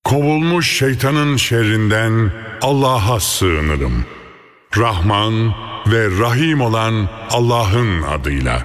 Kovulmuş şeytanın şerrinden Allah'a sığınırım. Rahman ve Rahim olan Allah'ın adıyla.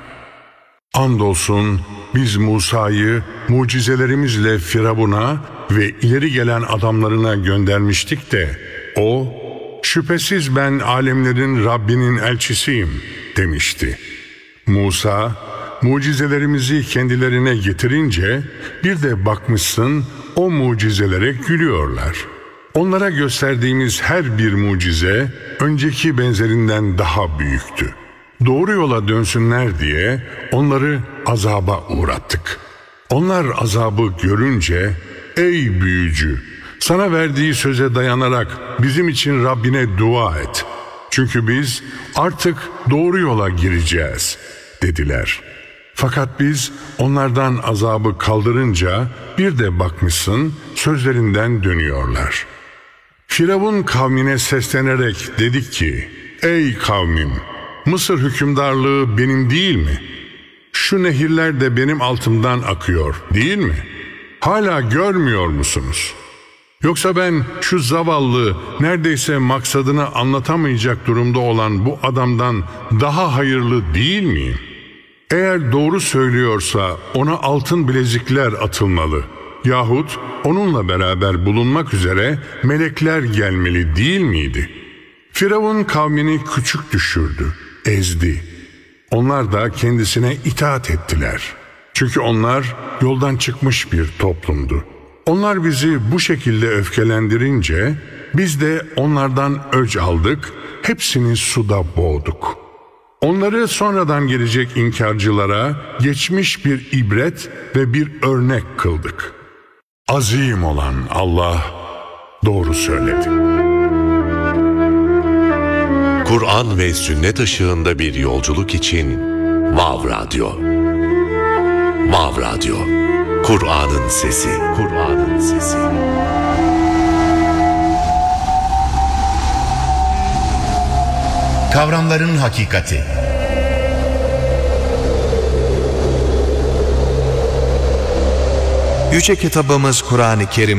Andolsun biz Musa'yı mucizelerimizle Firavun'a ve ileri gelen adamlarına göndermiştik de o, şüphesiz ben alemlerin Rabbinin elçisiyim demişti. Musa, mucizelerimizi kendilerine getirince bir de bakmışsın o mucizelere gülüyorlar. Onlara gösterdiğimiz her bir mucize önceki benzerinden daha büyüktü. Doğru yola dönsünler diye onları azaba uğrattık. Onlar azabı görünce, ey büyücü, sana verdiği söze dayanarak bizim için Rabbine dua et. Çünkü biz artık doğru yola gireceğiz dediler. Fakat biz onlardan azabı kaldırınca bir de bakmışsın sözlerinden dönüyorlar. Firavun kavmine seslenerek dedik ki, ey kavmim, Mısır hükümdarlığı benim değil mi? Şu nehirler de benim altımdan akıyor değil mi? Hala görmüyor musunuz? Yoksa ben şu zavallı, neredeyse maksadını anlatamayacak durumda olan bu adamdan daha hayırlı değil miyim? Eğer doğru söylüyorsa ona altın bilezikler atılmalı. Yahut onunla beraber bulunmak üzere melekler gelmeli değil miydi? Firavun kavmini küçük düşürdü, ezdi. Onlar da kendisine itaat ettiler. Çünkü onlar yoldan çıkmış bir toplumdu. Onlar bizi bu şekilde öfkelendirince biz de onlardan öc aldık, hepsini suda boğduk. Onları sonradan gelecek inkarcılara geçmiş bir ibret ve bir örnek kıldık. Azim olan Allah doğru söyledi. Kur'an ve sünnet ışığında bir yolculuk için Vav Radyo. Vav Radyo. Kur'an'ın sesi. Kur'an'ın sesi. Kavramların hakikati. Yüce kitabımız Kur'an-ı Kerim